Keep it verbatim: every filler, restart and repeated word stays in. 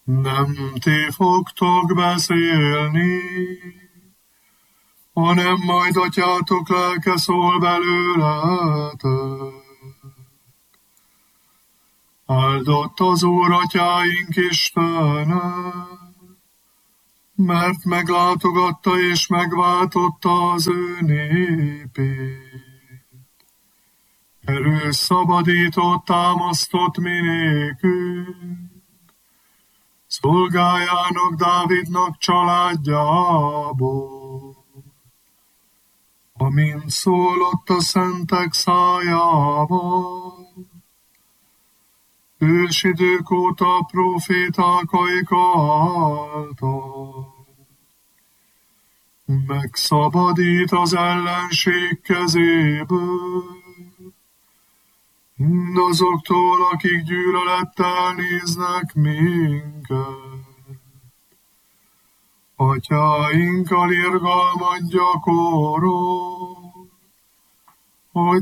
Nem ti fogtok beszélni, hanem majd atyátok lelke szól belőletek. Áldott az Úr atyáink Istene, mert meglátogatta és megváltotta az ő népét. Erős szabadított, támasztott mi nékünk, szolgájának Dávidnak családjából, amint szólott a szentek szájával, ősidők óta profétákaik által. Megszabadít az ellenség kezéből, mindazoktól, akik gyűlölettel néznek minket. Atyáinkkal irgalmat gyakorol, hogy